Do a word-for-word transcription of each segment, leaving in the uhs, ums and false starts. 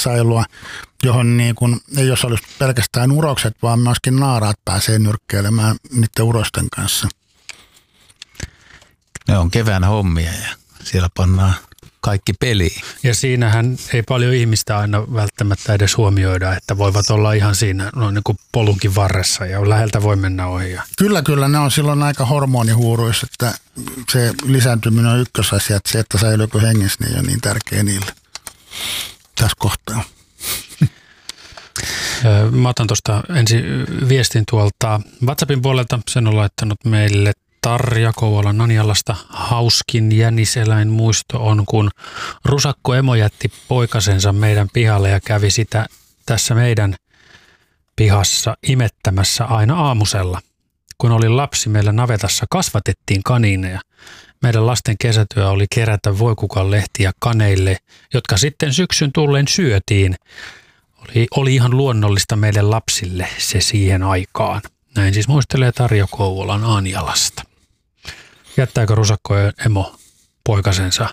kisailua, johon niin kuin ei osallistu pelkästään urokset, vaan myöskin naaraat pääsee nyrkkeilemään niiden urosten kanssa. Ne on kevään hommia ja siellä pannaan kaikki peliin. Ja siinähän ei paljon ihmistä aina välttämättä edes huomioida, että voivat olla ihan siinä no, niin kuin polunkin varressa ja läheltä voi mennä ohi. Kyllä, kyllä. Ne on silloin aika hormonihuuruissa, että se lisääntyminen on ykkösasia, että se, että säilyykö hengissä, niin ei ole niin tärkeä niille tässä kohtaa. Mä otan tuosta ensin viestin tuolta WhatsAppin puolelta. Sen on laittanut meille Tarja Kouvolan Anjalasta. Hauskin jäniseläin muisto on, kun rusakko emo jätti poikasensa meidän pihalle ja kävi sitä tässä meidän pihassa imettämässä aina aamusella. Kun olin lapsi, meillä navetassa kasvatettiin kaniineja. Meidän lasten kesätyö oli kerätä voikukan lehtiä kaneille, jotka sitten syksyn tulleen syötiin. Oli, oli ihan luonnollista meille lapsille se siihen aikaan. Näin siis muistelee Tarja Kouvolan Anjalasta. Jättääkö rusakko emo poikasensa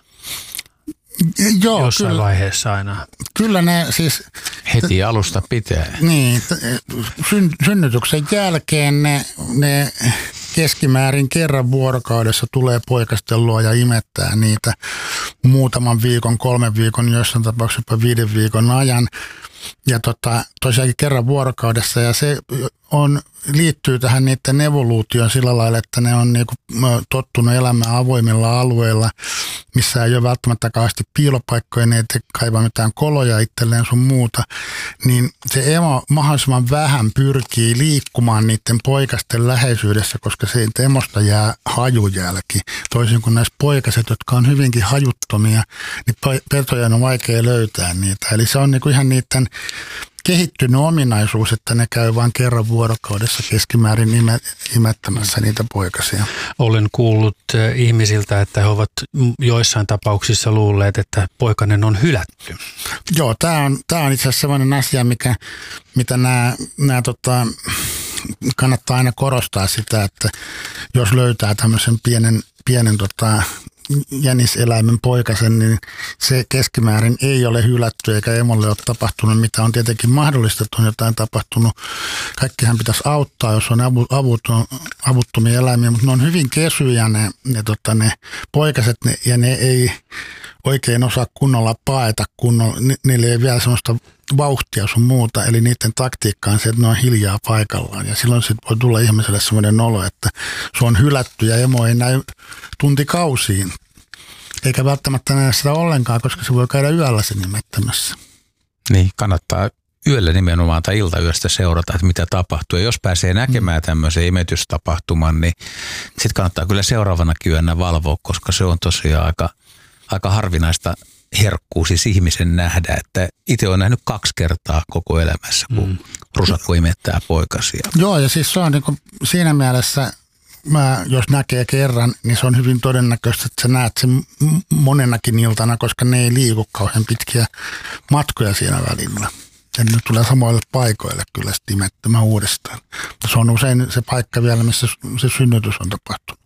Joo, jossain kyllä, vaiheessa aina? Kyllä ne siis... Heti alusta pitää. Niin, syn, synnytyksen jälkeen ne, ne keskimäärin kerran vuorokaudessa tulee poikastelua ja imettää niitä muutaman viikon, kolmen viikon, jossain tapauksessa jopa viiden viikon ajan. Ja tota, tosiaankin kerran vuorokaudessa ja se on, liittyy tähän niiden evoluutioon sillä lailla, että ne on niinku tottunut elämään avoimilla alueilla, missä ei ole välttämättä kauheasti piilopaikkoja, ne ei kaivaa mitään koloja itselleen sun muuta, niin se emo mahdollisimman vähän pyrkii liikkumaan niiden poikasten läheisyydessä, koska siitä emosta jää hajujälki. Toisin kuin näissä poikaset, jotka on hyvinkin hajuttomia, niin petojen on vaikea löytää niitä. Eli se on niinku ihan niiden kehittynyt ominaisuus, että ne käy vain kerran vuorokaudessa keskimäärin imettämässä niitä poikasia. Olen kuullut ihmisiltä, että he ovat joissain tapauksissa luulleet, että poikanen on hylätty. Joo, tämä on, tämä on itse asiassa sellainen asia, mikä, mitä nämä, nämä tota, kannattaa aina korostaa sitä, että jos löytää tämmöisen pienen, pienen tota, jäniseläimen poikasen, niin se keskimäärin ei ole hylätty eikä emolle ole tapahtunut, mitä on tietenkin mahdollista, että on jotain tapahtunut. Kaikkihan pitäisi auttaa, jos on avuton, avuttomia eläimiä, mutta ne on hyvin kesyjä ne, ne, tota, ne poikaset ne, ja ne ei oikein osaa kunnolla paeta kunnolla. Ni, niille ei vielä sellaista vauhtia sun muuta, eli niiden taktiikka on se, että ne on hiljaa paikallaan ja silloin sit voi tulla ihmiselle sellainen olo, että se on hylätty ja emo ei näy tuntikausiin. Eikä välttämättä näe sitä ollenkaan, koska se voi käydä yöllä sen imettämässä. Niin, kannattaa yöllä nimenomaan tai iltayöstä seurata, että mitä tapahtuu. Ja jos pääsee näkemään tämmöisen imetystapahtuman, niin sitten kannattaa kyllä seuraavana yönä valvoa, koska se on tosiaan aika, aika harvinaista herkkuu siis ihmisen nähdä, että itse olen nähnyt kaksi kertaa koko elämässä, kun mm. rusakko imettää poikasia. Joo, ja siis se on niin kuin siinä mielessä, mä, jos näkee kerran, niin se on hyvin todennäköistä, että sä näet sen monenakin iltana, koska ne ei liiku kauhean pitkiä matkoja siinä välillä. Ja ne tulee samoille paikoille kyllä sitten imettämään uudestaan. Se on usein se paikka vielä, missä se synnytys on tapahtunut.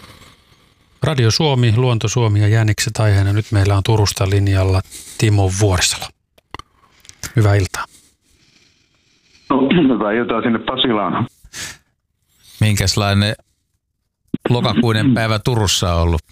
Radio Suomi, Luonto Suomi ja Jänikset aiheena. Nyt meillä on Turusta linjalla Timo Vuorisalo. Hyvää iltaa. No, hyvää iltaa sinne Pasilaan. Minkälainen lokakuinen päivä Turussa on ollut?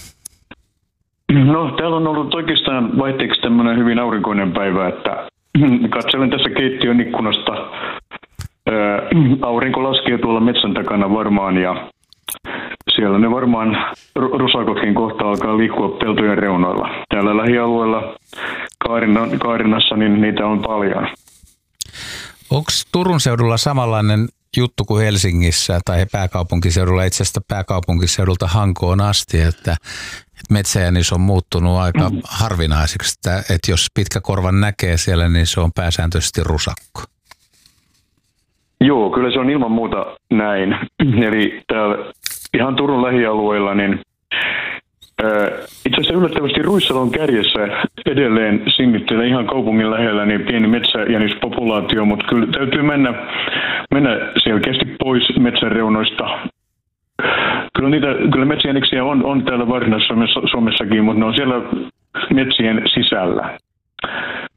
No, täällä on ollut oikeastaan vaihteeksi tämmöinen hyvin aurinkoinen päivä, että katselen tässä keittiön ikkunasta. Ää, aurinko laskee tuolla metsän takana varmaan ja siellä ne varmaan rusakotkin kohta alkaa liikkua peltojen reunoilla. Täällä lähialueella Kaarina, Kaarinassa niin niitä on paljon. Onko Turun seudulla samanlainen juttu kuin Helsingissä tai pääkaupunkiseudulla, itse asiassa pääkaupunkiseudulta Hankoon asti, että, että metsäjänis on muuttunut aika mm. harvinaiseksi, että, että jos pitkä korvan näkee siellä, niin se on pääsääntöisesti rusakko? Joo, kyllä se on ilman muuta näin. Eli täällä ihan Turun lähialueilla, niin itse asiassa yllättävästi Ruissalon kärjessä edelleen sinnittelee ihan kaupungin lähellä niin pieni metsäjänispopulaatio, mutta kyllä täytyy mennä, mennä selkeästi pois metsänreunoista. Kyllä, niitä, kyllä metsäjäniksiä on, on täällä Varsinais-Suomessakin, mutta ne on siellä metsien sisällä.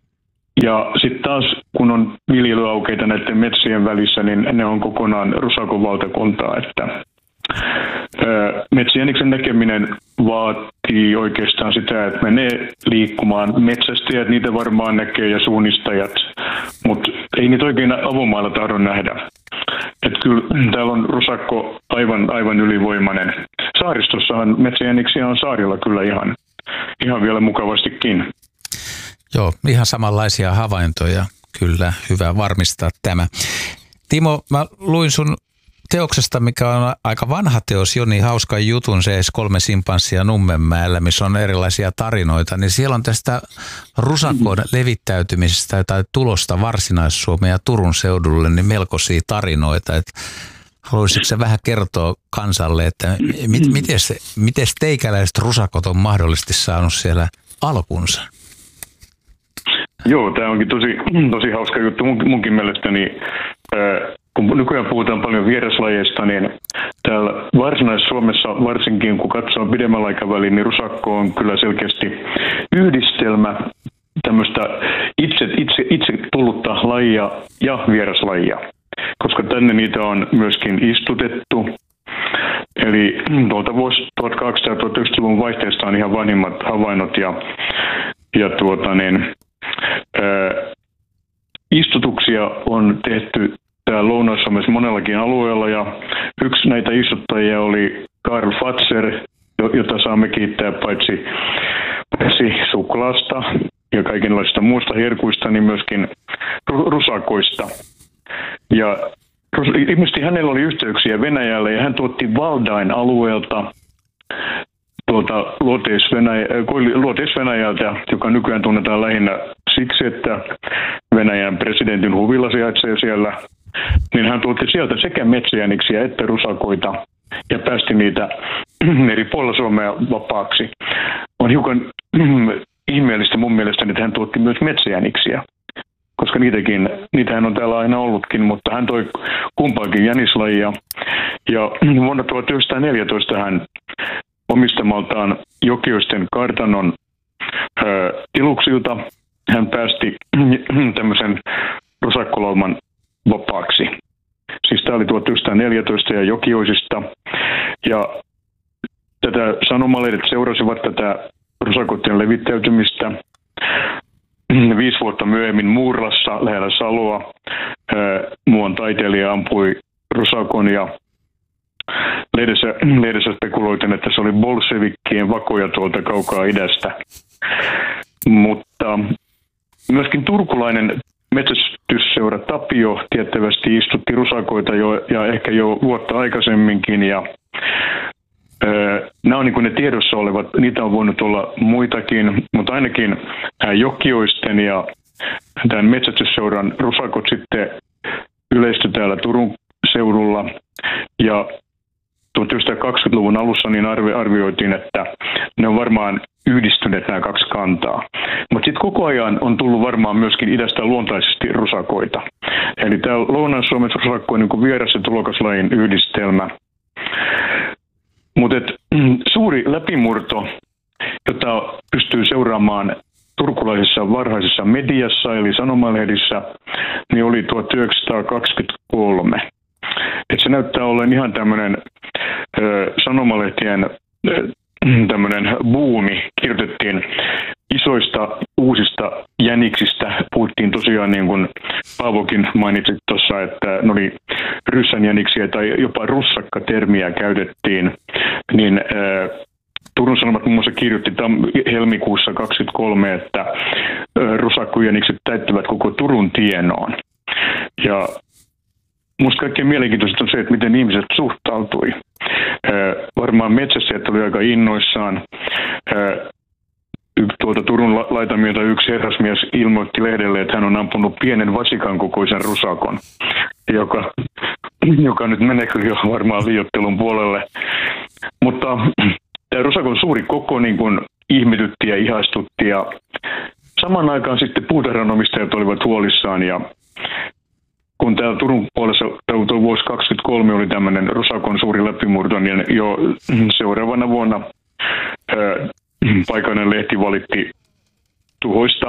Ja sitten taas, kun on viljelyaukeita näiden metsien välissä, niin ne on kokonaan rusakon valtakuntaa, että metsäjäniksen näkeminen vaatii oikeastaan sitä, että menee liikkumaan. Metsästäjät niitä varmaan näkee ja suunnistajat, mutta ei niitä oikein avomailla tahdo nähdä. Että kyllä täällä on rusakko aivan, aivan ylivoimainen. Saaristossahan metsäjäniksiä on saarilla kyllä ihan, ihan vielä mukavastikin. Joo, ihan samanlaisia havaintoja. Kyllä, hyvä varmistaa tämä. Timo, mä luin sun teoksesta, mikä on aika vanha teos, jo niin hauskan jutun, se kolme simpanssia Nummenmäellä, missä on erilaisia tarinoita, niin siellä on tästä rusakon levittäytymisestä tai tulosta Varsinais-Suomeen ja Turun seudulle niin melkoisia tarinoita. Et haluaisitko sä vähän kertoa kansalle, että mit, miten teikäläiset rusakot on mahdollisesti saanut siellä alkunsa? Joo, tämä onkin tosi, tosi hauska juttu mun, munkin mielestäni. Äh, kun nykyään puhutaan paljon vieraslajeista, niin täällä Varsinais-Suomessa varsinkin, kun katsoo pidemmällä aikavälin, niin rusakko on kyllä selkeästi yhdistelmä tämmöistä itse, itse, itse tullutta lajia ja vieraslajia, koska tänne niitä on myöskin istutettu. Eli tuolta vuosi tuhatkaksisataa- tuhatyhdeksänsataaluvun vaihteesta on ihan vanhimmat havainnot ja, ja tuota niin, ää, istutuksia on tehty täällä Lounais-Suomessa monellakin alueella ja yksi näitä istuttajia oli Karl Fatser, jota saamme kiittää paitsi, paitsi suklaasta ja kaikenlaista muusta herkuista, niin myöskin rusakoista. Ja ilmeisesti hänellä oli yhteyksiä Venäjälle ja hän tuotti Valdain alueelta tuolta Luoteis-Venäjältä, joka nykyään tunnetaan lähinnä siksi, että Venäjän presidentin huvila sijaitsee siellä, niin hän tuotti sieltä sekä metsäjäniksiä että rusakoita ja päästi niitä eri puolilla Suomea vapaaksi. On hiukan ihmeellistä mun mielestäni, että hän tuotti myös metsäjäniksiä, koska niitäkin, niitähän on täällä aina ollutkin, mutta hän toi kumpaakin jänislajia. Ja vuonna tuhatyhdeksänsataaneljätoista hän omistamaltaan Jokioisten kartanon ö, tiluksilta hän päästi tämmöisen rusakkolauman vapaaksi. Siis tämä oli tuhatyhdeksänsataaneljätoista ja Jokioisista. Ja tätä sanomalehdet seurasivat tätä rusakoiden levittäytymistä. Viisi vuotta myöhemmin Muurlassa lähellä Saloa muuan taiteilija ampui rusakon ja lehdessä, lehdessä spekuloitiin, että se oli bolshevikkien vakoja tuolta kaukaa idästä. Mutta myöskin turkulainen metsästysseura Tapio tiettävästi istutti rusakoita jo ja ehkä jo vuotta aikaisemminkin ja öö, nämä on niin kuin ne tiedossa olevat, niitä on voinut olla muitakin, mutta ainakin Jokioisten ja tämän metsästysseuran rusakot sitten yleistyi täällä Turun seudulla ja tuhatyhdeksänsataakaksikymmentäluvun alussa niin arvi, arvioitiin, että ne on varmaan yhdistyneet nämä kaksi kantaa. Mutta sitten koko ajan on tullut varmaan myöskin idästä luontaisesti rusakoita. Eli tämä Lounais-Suomessa rusakko on niin kuin vieras- ja tulokaslajin yhdistelmä. Mutta suuri läpimurto, jota pystyy seuraamaan turkulaisessa varhaisessa mediassa eli sanomalehdissä, niin oli tuhatyhdeksänsataakaksikymmentäkolme. Et se näyttää olleen ihan tämmöinen sanomalehtien tämmöinen buumi. Kirjoitettiin isoista uusista jäniksistä. Puhuttiin tosiaan niin kuin Paavokin mainitsit tuossa, että ne oli ryssänjäniksiä tai jopa russakka-termiä käytettiin. Niin äh, Turun Sanomat muun muassa kirjoitti tam- helmikuussa kaksikymmentäkolme, että äh, rusakkojänikset täyttävät koko Turun tienoon. Ja musta kaikkein mielenkiintoista on se, että miten ihmiset suhtautui. Ö, varmaan metsästäjät oli aika innoissaan. Ö, tuota Turun la- laitamilta yksi herrasmies ilmoitti lehdelle, että hän on ampunut pienen vasikan kokoisen rusakon, joka, joka nyt menee kyllä jo varmaan liioittelun puolelle. Mutta tämä rusakon suuri koko niin kuin ihmetytti ja ihastutti ja saman aikaan sitten puutarhanomistajat olivat huolissaan ja kun täällä Turun puolessa tuo vuosi kaksikymmentäkolme oli tämmöinen rusakon suuri läpimurto, niin jo seuraavana vuonna ää, paikallinen lehti valitti tuhoista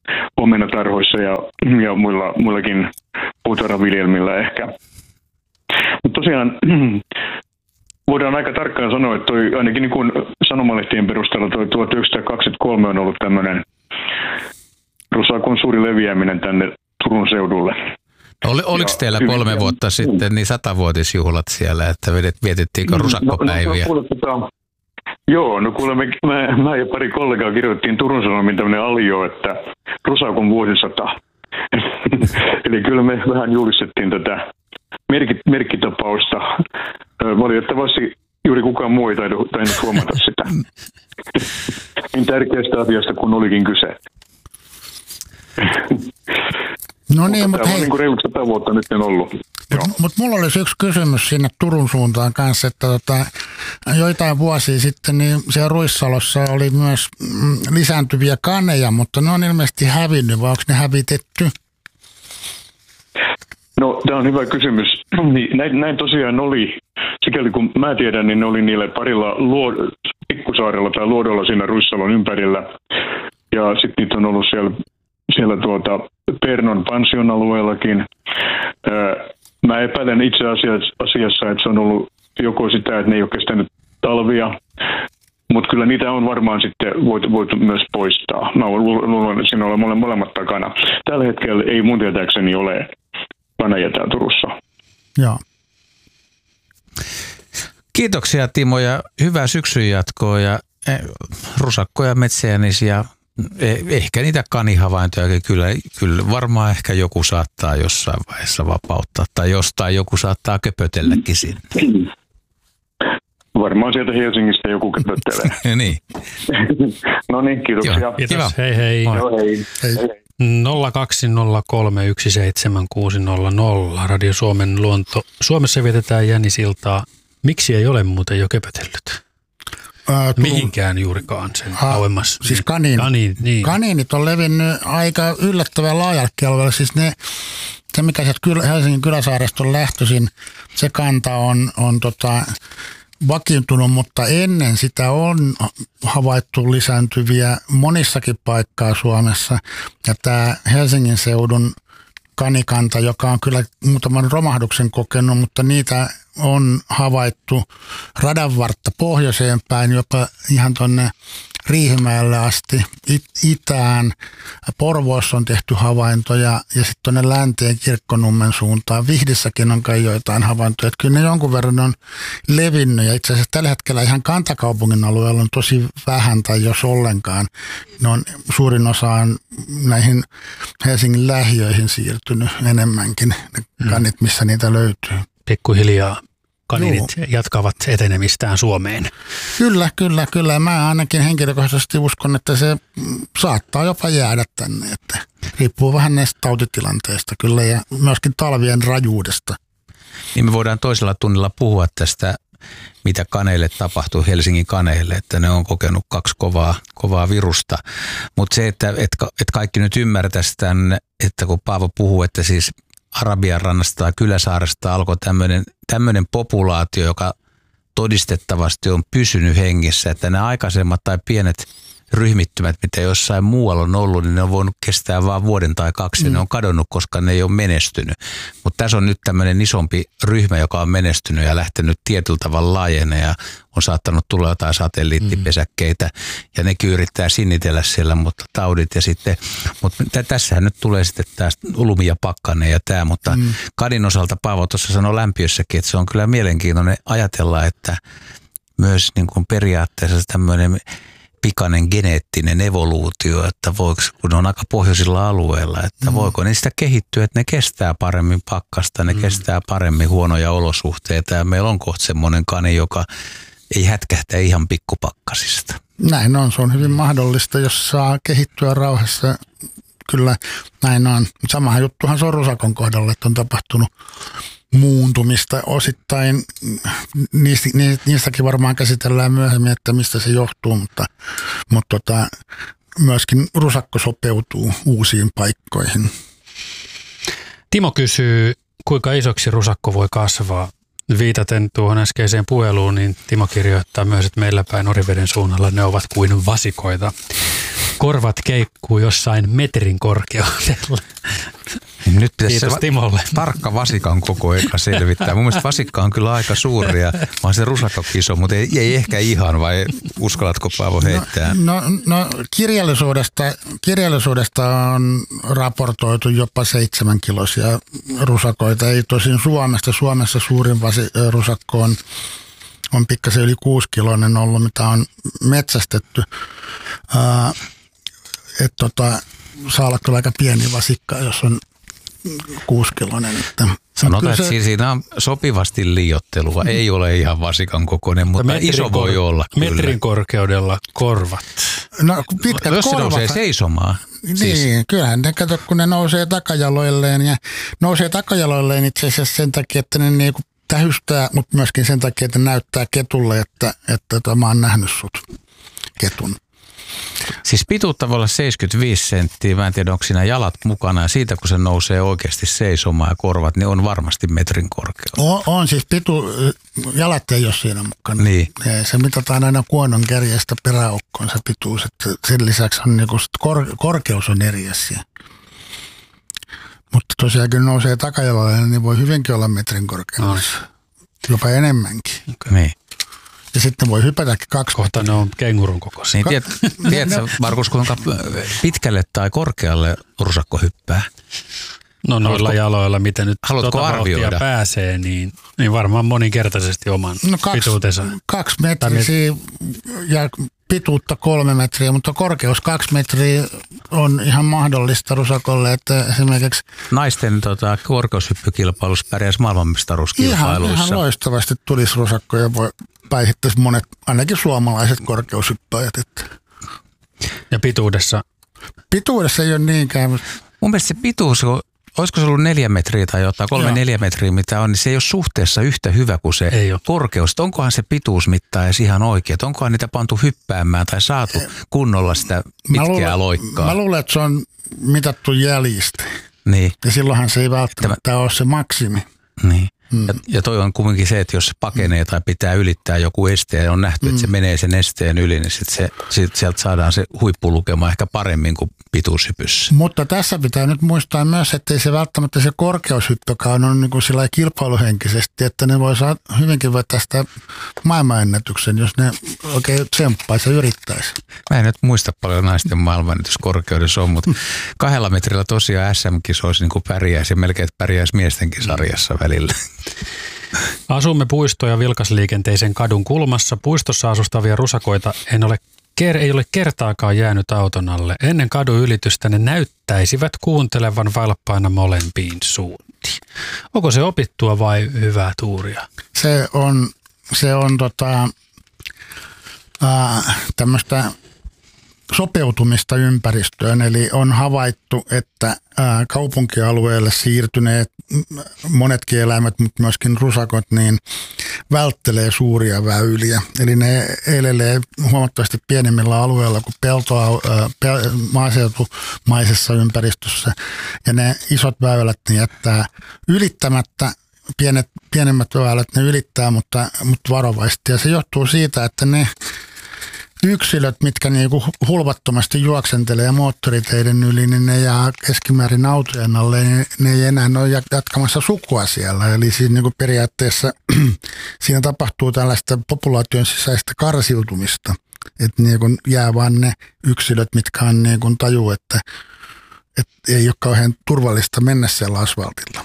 omenatarhoissa ja, ja muilla, muillakin puutarhaviljelmillä ehkä. Mutta tosiaan voidaan aika tarkkaan sanoa, että toi, ainakin niin kuin sanomalehtien perusteella toi tuhatyhdeksänsataakaksikymmentäkolme on ollut tämmöinen rusakon suuri leviäminen tänne Turun seudulle. Oli, oliko ja teillä kolme hyvin, vuotta sitten niin satavuotisjuhlat siellä, että vietettiinkö rusakkopäiviä? No, no, no, joo, no kuule, me, mä, mä ja pari kollegaa kirjoittiin Turun Sanomiin tämmöinen alio, että rusakon vuosisata. Eli kyllä me vähän julistettiin tätä merkit, merkkitapausta. Valitettavasti juuri kukaan muu ei tainnut huomata sitä. Niin tärkeästä asiasta kun olikin kyse. No niin, mutta hei. Tämä on niin reilut sata vuotta nyt on ollut. Mutta mut mulla olisi yksi kysymys sinne Turun suuntaan kanssa, että tota, joitain vuosia sitten niin siellä Ruissalossa oli myös mm, lisääntyviä kaneja, mutta ne on ilmeisesti hävinnyt, vai onko ne hävitetty? No, tämä on hyvä kysymys. Näin, näin tosiaan oli, sikäli kun mä tiedän, niin ne oli niillä parilla luod, pikkusaarella tai luodolla siinä Ruissalon ympärillä. Ja sitten niitä on ollut siellä, siellä tuota Pernon Pansion alueellakin. Mä epäilen itse asiassa, että se on ollut joko sitä, että ne ei ole kestänyt talvia, mutta kyllä niitä on varmaan sitten voitu, voitu myös poistaa. Mä luulen, että siinä on molemmat takana. Tällä hetkellä ei mun tietääkseni ole kaneja täällä Turussa. Joo. Kiitoksia Timo ja hyvää syksyn jatkoa ja rusakkoja, metsäjänisiä. Ehkä niitä kanihavaintojakin kyllä, kyllä varmaan ehkä joku saattaa jossain vaiheessa vapauttaa tai jostain joku saattaa köpötelläkin sinne. Varmaan sieltä Helsingistä joku köpöttelee. Niin. No niin, kiitoksia. Joo, kiitos, hei hei. Joo, hei. hei. nolla kaksi nolla kolme yksi seitsemän kuusi nolla nolla Radio Suomen luonto. Suomessa vietetään jännisiltaa. Miksi ei ole muuten jo köpötellyt? Ää, Mihinkään juurikaan sen kauemmas. Siis kaniin, kaniin, niin. Kaniinit on levinnyt aika yllättävän laajallekin alueelle. Siis ne, se, mikä sieltä Helsingin Kyläsaaresta on lähtöisin, se kanta on, on tota, vakiintunut, mutta ennen sitä on havaittu lisääntyviä monissakin paikkaa Suomessa. Ja tämä Helsingin seudun kanikanta, joka on kyllä muutaman romahduksen kokenut, mutta niitä on havaittu radanvartta pohjoiseen päin, jopa ihan tuonne Riihimäelle asti, it- itään. Porvoossa on tehty havaintoja ja sitten tuonne länteen Kirkkonummen suuntaan. Vihdissäkin on kai joitain havaintoja. Että kyllä ne jonkun verran on levinnyt ja itse asiassa tällä hetkellä ihan kantakaupungin alueella on tosi vähän tai jos ollenkaan. Ne on, suurin osa on näihin Helsingin lähiöihin siirtynyt enemmänkin, ne kanit, missä niitä löytyy. Pikkuhiljaa kaninit Joo. jatkavat etenemistään Suomeen. Kyllä, kyllä, kyllä. Mä ainakin henkilökohtaisesti uskon, että se saattaa jopa jäädä tänne. Että riippuu vähän näistä tautitilanteista kyllä ja myöskin talvien rajuudesta. Niin me voidaan toisella tunnilla puhua tästä, mitä kaneille tapahtuu, Helsingin kaneille, että ne on kokenut kaksi kovaa, kovaa virusta. Mutta se, että, että, että kaikki nyt ymmärtäisi tämän, että kun Paavo puhuu, että siis Arabian rannasta tai Kyläsaaresta alkoi tämmöinen, tämmöinen populaatio, joka todistettavasti on pysynyt hengissä, että nämä aikaisemmat tai pienet ryhmittymät, mitä jossain muualla on ollut, niin ne on voinut kestää vain vuoden tai kaksi, mm. ne on kadonnut, koska ne ei ole menestynyt. Mutta tässä on nyt tämmöinen isompi ryhmä, joka on menestynyt ja lähtenyt tietyllä tavalla laajene ja on saattanut tulla jotain satelliittipesäkkeitä mm. ja nekin yrittää sinnitellä siellä, mutta taudit ja sitten, mutta tässähän nyt tulee sitten tämä lumi ja pakkanen ja tämä, mutta mm. kadin osalta Paavo tuossa sanoi lämpiössäkin, että se on kyllä mielenkiintoinen ajatella, että myös niin kuin periaatteessa tämmöinen pikainen geneettinen evoluutio, että voiko, kun on aika pohjoisilla alueilla, että mm. voiko niistä kehittyä, että ne kestää paremmin pakkasta, ne mm. kestää paremmin huonoja olosuhteita ja meillä on kohta semmoinen kani, joka ei hätkähtä ihan pikkupakkasista. Näin on, se on hyvin mahdollista, jos saa kehittyä rauhassa. Kyllä näin on. Samahan juttuhan se on rusakon kohdalla, että on tapahtunut muuntumista osittain. Niistäkin varmaan käsitellään myöhemmin, että mistä se johtuu, mutta, mutta tota, myöskin rusakko sopeutuu uusiin paikkoihin. Timo kysyy, kuinka isoksi rusakko voi kasvaa? Viitaten tuohon äskeiseen puheluun, niin Timo kirjoittaa myös, että meillä päin Oriveden suunnalla ne ovat kuin vasikoita. Korvat keikkuu jossain metrin korkeudella. Nyt pitäisi Kiitos se Timolle. Tarkka vasikan koko eka selvittää. Mun mielestä vasikka on kyllä aika suuri ja vaan se rusakkokin iso, mutta ei, ei ehkä ihan, vai uskallatko Paavo heittää? No, no, no kirjallisuudesta, kirjallisuudesta on raportoitu jopa seitsemänkiloisia rusakoita. Ei tosin Suomesta. Suomessa suurin vasi, rusakko on, on pikkasen yli kuusikiloinen ollut, mitä on metsästetty. Ää, et tota, saa olla kyllä aika pieni vasikka, jos on kuusikiloinen. Että, sanotaan, että se, siinä on sopivasti liioittelua. Ei ole ihan vasikan kokoinen, mutta iso voi kor- olla kyllä. Metrin korkeudella korvat. No, pitkät jos se korvat, nousee seisomaan. Niin, siis. kyllähän ne kato, kun ne nousee takajaloilleen ja nousee takajaloilleen itse asiassa sen takia, että ne niinku tähystää, mutta myöskin sen takia, että ne näyttää ketulle, että, että, että mä oon nähnyt sut ketun. Siis pituutta voi olla seitsemänkymmentäviisi senttiä, mä en tiedä onko siinä jalat mukana ja siitä kun se nousee oikeasti seisomaan ja korvat, niin on varmasti metrin korkeus. On, on siis pitu, jalat ei ole siinä mukana. Niin. Se mitataan aina kuonon kärjestä peräaukkoon se pituus, että sen lisäksi on niinku kor, korkeus on eri asia. Mutta tosiaan kun nousee takajalalle, niin voi hyvinkin olla metrin korkeudessa, no. Jopa enemmänkin. Okay. Niin. Ja sitten voi hypätäkin kaksi. Kohta ne on kengurun kokoisia. Niin, tiedät, tiedätkö, Markus, kuinka pitkälle tai korkealle rusakko hyppää? No noilla haluatko, jaloilla, miten nyt haluatko tota arvioida? Pääsee, niin, niin varmaan moninkertaisesti oman no kaksi, pituutensa. Kaksi metriä ja pituutta kolme metriä, mutta korkeus kaksi metriä on ihan mahdollista rusakolle, että esimerkiksi naisten tota, korkeushyppykilpailussa pärjäisi maailmanmestaruuskilpailuissa. Ihan, ihan loistavasti tulisi rusakko ja voi päihittäisi monet, ainakin suomalaiset korkeushyppäjät. Että. Ja pituudessa? Pituudessa ei ole niinkään. Mun mielestä se pituus, olisiko se ollut neljä metriä tai jotain, kolme Joo. neljä metriä mitä on, niin se ei ole suhteessa yhtä hyvä kuin se korkeus. Onkohan se pituusmitta edes ihan oikein? Onkohan niitä pantu hyppäämään tai saatu kunnolla sitä pitkää luulen, loikkaa? Mä luulen, että se on mitattu jäljistä. Niin. Ja silloinhan se ei välttämättä Tämä... ole se maksimi. Niin. Mm. Ja, ja toi on kuitenkin se, että jos se pakenee tai pitää ylittää joku este ja on nähty, mm. että se menee sen esteen yli, niin sit se, sit sieltä saadaan se huippulukema ehkä paremmin kuin pituushypyssä. Mutta tässä pitää nyt muistaa myös, että ei se välttämättä se korkeushyppökään on niin kuin sillä kilpailuhenkisesti, että ne voi saa hyvinkin vetää sitä maailmanennätyksen, jos ne oikein tsemppaisi ja yrittäisi. Mä en nyt muista paljon naisten maailmanennätyskorkeudessa on, mutta kahdella metrillä tosiaan S M-kisoissa niin kuin pärjäisi ja melkein pärjäisi miestenkin sarjassa välillä. Asumme puisto- ja vilkasliikenteisen kadun kulmassa. Puistossa asustavia rusakoita en ole, ei ole kertaakaan jäänyt auton alle. Ennen kadun ylitystä ne näyttäisivät kuuntelevan valppaina molempiin suuntiin. Onko se opittua vai hyvää tuuria? Se on, se on tota, äh, tämmöistä sopeutumista ympäristöön, eli on havaittu, että ää, kaupunkialueelle siirtyneet monetkin eläimet, mutta myöskin rusakot, niin välttelee suuria väyliä. Eli ne elelee huomattavasti pienemmillä alueilla kuin peltoa, ää, pel, maaseutumaisessa ympäristössä, ja ne isot väylät ne jättää ylittämättä. Pienet, pienemmät väylät ne ylittää, mutta, mutta varovaisesti, ja se johtuu siitä, että ne yksilöt, mitkä niinku hulvattomasti juoksentelee moottoriteiden yli, niin ne jää keskimäärin autojen alle, niin ne ei enää ole jatkamassa sukua siellä. Eli siis niinku periaatteessa siinä tapahtuu tällaista populaation sisäistä karsiutumista, että niinku jää vaan ne yksilöt, mitkä on niinku tajuu, että, että ei ole kauhean turvallista mennä siellä asfaltilla.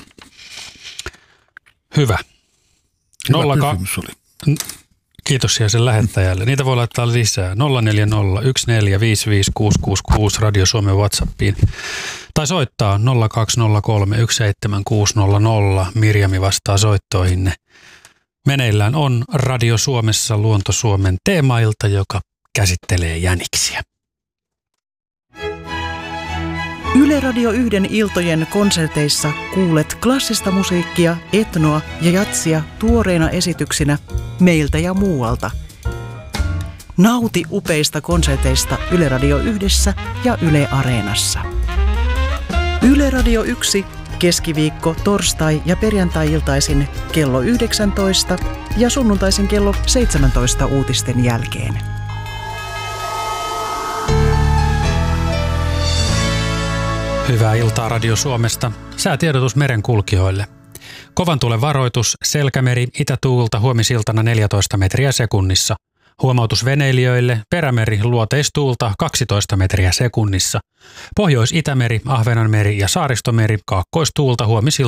Hyvä. Hyvä Nolla kysymys oli. Kiitos ja sen lähettäjälle. Niitä voi laittaa lisää. nolla neljä nolla yksi neljä viisi viisi kuusi kuusi kuusi Radio Suomen WhatsAppiin. Tai soittaa nolla kaksi nolla kolme yksi seitsemän kuusi nolla nolla. Mirjami vastaa soittoihinne. Meneillään on Radio Suomessa Luonto Suomen teemailta, joka käsittelee jäniksiä. Yle Radio yhden iltojen konserteissa kuulet klassista musiikkia, etnoa ja jatsia tuoreina esityksinä meiltä ja muualta. Nauti upeista konserteista Yle Radio yhdessä ja Yle Areenassa. Yle Radio yksi Keskiviikko, torstai ja perjantai-iltaisin kello yhdeksäntoista ja sunnuntaisin kello seitsemäntoista uutisten jälkeen. Hyvää iltaa Radio Suomesta. Säätiedotus merenkulkijoille. Kovan tuulen varoitus, selkämeri, itätuulta huomisiltana neljätoista metriä sekunnissa. Huomautus veneilijöille, perämeri, luoteistuulta kaksitoista metriä sekunnissa. Pohjois-Itämeri, Ahvenanmeri ja Saaristomeri, kaakkoistuulta huomisiltana